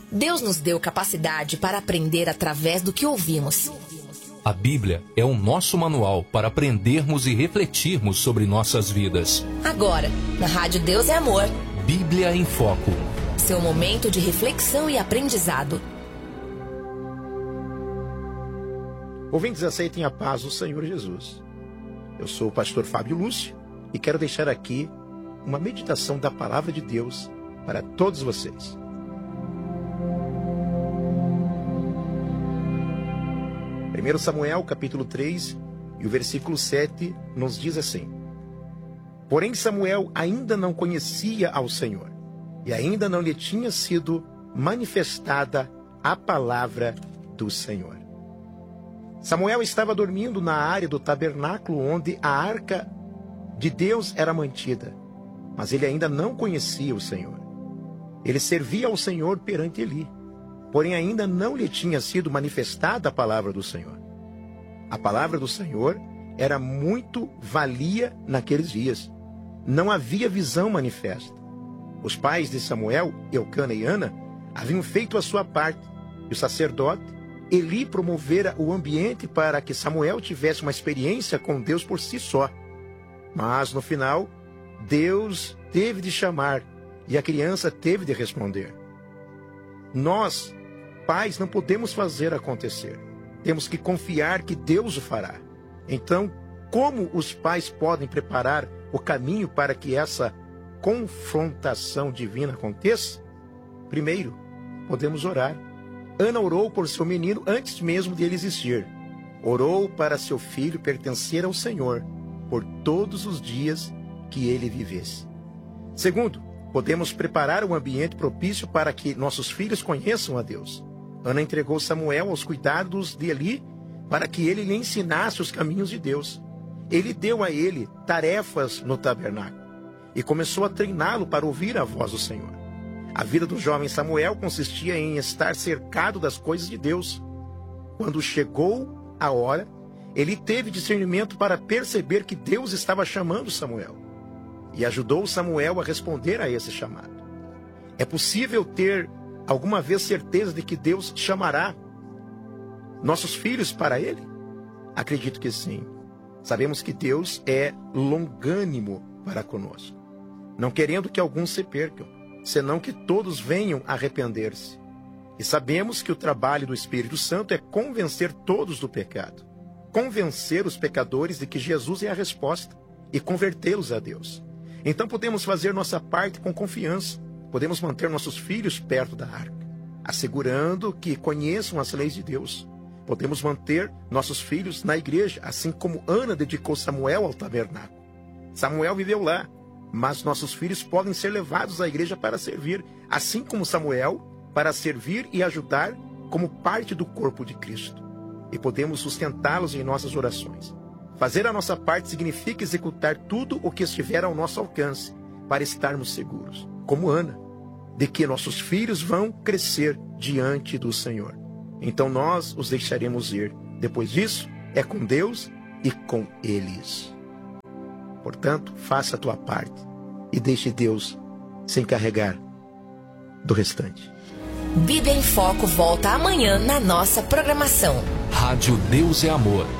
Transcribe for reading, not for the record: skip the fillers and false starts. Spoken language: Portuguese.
Deus nos deu capacidade para aprender através do que ouvimos. A Bíblia é o nosso manual para aprendermos e refletirmos sobre nossas vidas. Agora, na Rádio Deus é Amor. Bíblia em Foco. Seu momento de reflexão e aprendizado. Ouvintes, aceitem a paz do Senhor Jesus. Eu sou o pastor Fábio Lúcio e quero deixar aqui uma meditação da Palavra de Deus para todos vocês. 1 Samuel, capítulo 3, e o versículo 7 nos diz assim: Porém Samuel ainda não conhecia ao Senhor, e ainda não lhe tinha sido manifestada a palavra do Senhor. Samuel estava dormindo na área do tabernáculo onde a arca de Deus era mantida, mas ele ainda não conhecia o Senhor. Ele servia ao Senhor perante Eli, porém ainda não lhe tinha sido manifestada a palavra do Senhor. A palavra do Senhor era muito valia naqueles dias. Não havia visão manifesta. Os pais de Samuel, Eucana e Ana, haviam feito a sua parte, e o sacerdote Eli promovera o ambiente para que Samuel tivesse uma experiência com Deus por si só. Mas, no final, Deus teve de chamar e a criança teve de responder. Nós, pais, não podemos fazer acontecer. Temos que confiar que Deus o fará. Então, como os pais podem preparar o caminho para que essa confrontação divina aconteça? Primeiro, podemos orar. Ana orou por seu menino antes mesmo de ele existir. Orou para seu filho pertencer ao Senhor por todos os dias que ele vivesse. Segundo, podemos preparar um ambiente propício para que nossos filhos conheçam a Deus. Ana entregou Samuel aos cuidados de Eli para que ele lhe ensinasse os caminhos de Deus. Ele deu a ele tarefas no tabernáculo e começou a treiná-lo para ouvir a voz do Senhor. A vida do jovem Samuel consistia em estar cercado das coisas de Deus. Quando chegou a hora, ele teve discernimento para perceber que Deus estava chamando Samuel e ajudou Samuel a responder a esse chamado. É possível ter alguma vez certeza de que Deus chamará nossos filhos para Ele? Acredito que sim. Sabemos que Deus é longânimo para conosco, não querendo que alguns se percam, senão que todos venham a arrepender-se. E sabemos que o trabalho do Espírito Santo é convencer todos do pecado, convencer os pecadores de que Jesus é a resposta e convertê-los a Deus. Então podemos fazer nossa parte com confiança. Podemos manter nossos filhos perto da arca, assegurando que conheçam as leis de Deus. Podemos manter nossos filhos na igreja, assim como Ana dedicou Samuel ao tabernáculo. Samuel viveu lá, mas nossos filhos podem ser levados à igreja para servir, assim como Samuel, para servir e ajudar como parte do corpo de Cristo. E podemos sustentá-los em nossas orações. Fazer a nossa parte significa executar tudo o que estiver ao nosso alcance, para estarmos seguros, como Ana, de que nossos filhos vão crescer diante do Senhor. Então nós os deixaremos ir. Depois disso, é com Deus e com eles. Portanto, faça a tua parte e deixe Deus se encarregar do restante. Bíblia em Foco volta amanhã na nossa programação. Rádio Deus é Amor.